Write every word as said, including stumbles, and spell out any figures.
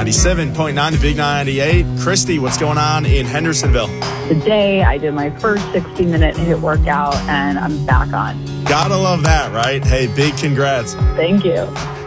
ninety-seven point nine, the Big ninety-eight. Christy, what's going on in Hendersonville? Today, I did my first sixty-minute HIIT workout, and I'm back on. Gotta love that, right? Hey, big congrats. Thank you.